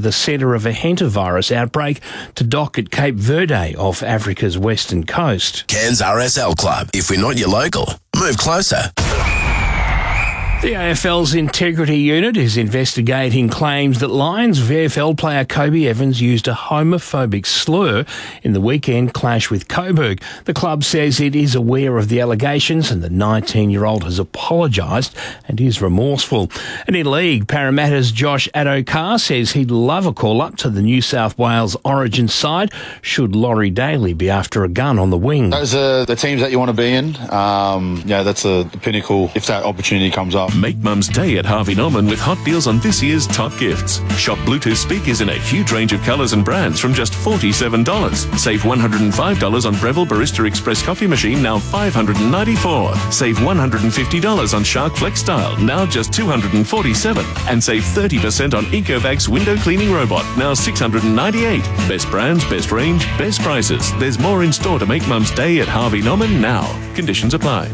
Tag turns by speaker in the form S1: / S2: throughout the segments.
S1: the centre of a hantavirus outbreak to dock at Cape Verde off Africa's western coast.
S2: Cairns RSL Club. If we're not your local, move closer.
S1: The AFL's Integrity Unit is investigating claims that Lions VFL player Kobe Evans used a homophobic slur in the weekend clash with Coburg. The club says it is aware of the allegations and the 19-year-old has apologised and is remorseful. And in league, Parramatta's Josh Addo-Carr says he'd love a call-up to the New South Wales Origin side should Laurie Daly be after a gun on the wing.
S3: Those are the teams that you want to be in. That's the pinnacle if that opportunity comes up.
S4: Make Mum's Day at Harvey Norman with hot deals on this year's top gifts. Shop Bluetooth speakers in a huge range of colours and brands from just $47. Save $105 on Breville Barista Express coffee machine, now $594. Save $150 on Shark Flex Style, now just $247. And save 30% on Ecovacs window cleaning robot, now $698. Best brands, best range, best prices. There's more in store to make Mum's Day at Harvey Norman now. Conditions apply.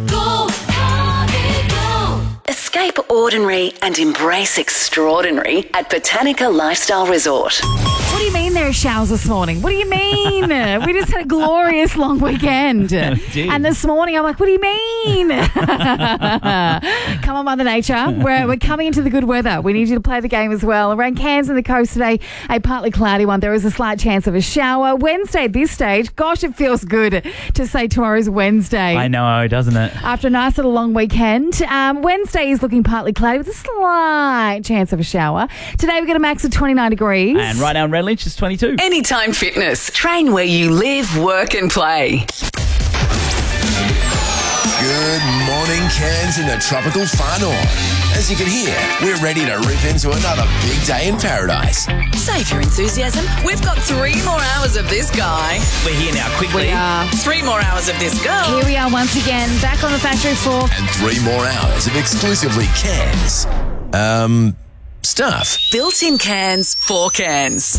S5: Escape ordinary and embrace extraordinary at Botanica Lifestyle Resort.
S6: What do you mean there are showers this morning? What do you mean? We just had a glorious long weekend. And this morning I'm like, what do you mean? Come on, Mother Nature. We're coming into the good weather. We need you to play the game as well. Around Cairns and the coast today, a partly cloudy one. There is a slight chance of a shower. Wednesday at this stage, gosh, it feels good to say tomorrow's Wednesday.
S7: I know, doesn't it?
S6: After a nice little long weekend. Wednesday is looking partly cloudy with a slight chance of a shower. Today we get a max of 29 degrees.
S7: And right now in Redlanch it's 22.
S5: Anytime Fitness. Train where you live, work and play.
S2: Good morning, Cairns in the tropical far north. As you can hear, we're ready to rip into another big day in paradise.
S5: Save your enthusiasm. We've got 3 more hours of this guy.
S7: We're here now, quickly.
S6: We are.
S5: 3 more hours of this girl.
S6: Here we are once again, back on the factory floor.
S2: And 3 more hours of exclusively Cairns. Stuff.
S5: Built-in cans for cans.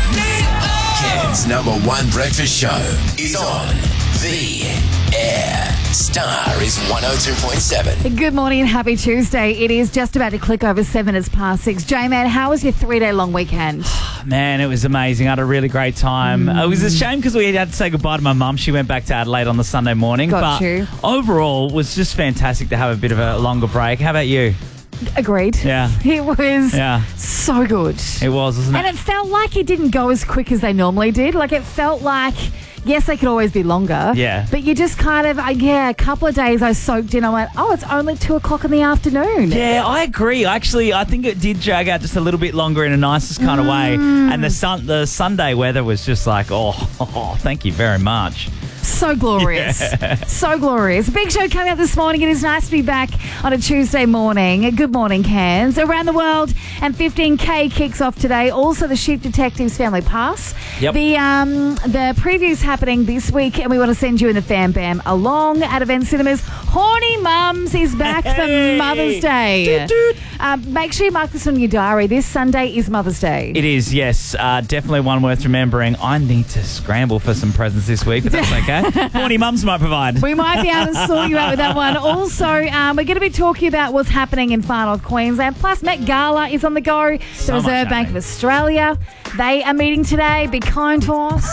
S2: Cairns' #1 breakfast show is on the air. Star is 102.7.
S6: Good morning and happy Tuesday. It is just about to click over 7 minutes past 6. J-Man, how was your 3-day long weekend?
S7: Man, it was amazing. I had a really great time. It was a shame because we had to say goodbye to my mum. She went back to Adelaide on the Sunday morning.
S6: Got
S7: but
S6: you.
S7: Overall, it was just fantastic to have a bit of a longer break. How about you?
S6: Agreed.
S7: Yeah.
S6: It was so good.
S7: It was, wasn't it?
S6: And it felt like it didn't go as quick as they normally did. Like, it felt like, yes, they could always be longer.
S7: Yeah.
S6: But you just kind of, a couple of days I soaked in. I went, it's only 2 o'clock in the afternoon.
S7: Yeah, I agree. Actually, I think it did drag out just a little bit longer in a nicest kind of way. And the Sunday weather was just like, thank you very much.
S6: So glorious. Yeah. So glorious. Big show coming up this morning. It is nice to be back on a Tuesday morning. Good morning, Cairns. Around the world and 15K kicks off today. Also, the Sheep Detectives Family Pass.
S7: Yep.
S6: The preview's happening this week, and we want to send you and the Fam Bam along at Event Cinemas. Horny Mums is back for Mother's Day. Make sure you mark this on your diary. This Sunday is Mother's Day.
S7: It is, yes. Definitely one worth remembering. I need to scramble for some presents this week, but that's okay. Horny Mums might provide.
S6: We might be able to sort you out with that one. Also, we're going to be talking about what's happening in Far North Queensland. Plus, Met Gala is on the go. The Reserve Bank of Australia. They are meeting today. Be kind to us.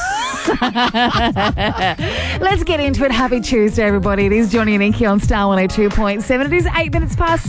S6: Let's get into it. Happy Tuesday, everybody. It is Johnny and Inky on Star 102.7. It is 8 minutes past 6.